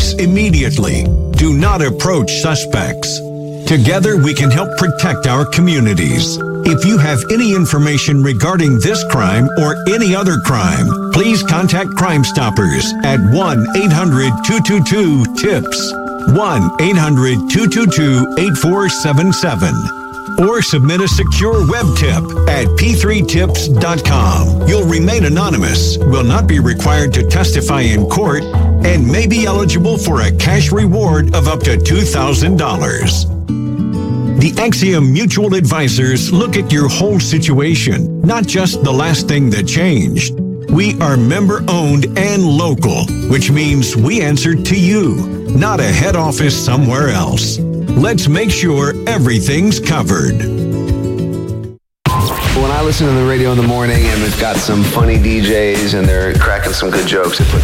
police immediately. Do not approach suspects. Together, we can help protect our communities. If you have any information regarding this crime or any other crime, please contact Crime Stoppers at 1-800-222-TIPS, 1-800-222-8477. Or submit a secure web tip at p3tips.com. You'll remain anonymous, will not be required to testify in court, and may be eligible for a cash reward of up to $2,000. The Axiom Mutual Advisors look at your whole situation, not just the last thing that changed. We are member-owned and local, which means we answer to you, not a head office somewhere else. Let's make sure everything's covered. When I listen to the radio in the morning and it's got some funny DJs and they're cracking some good jokes, it puts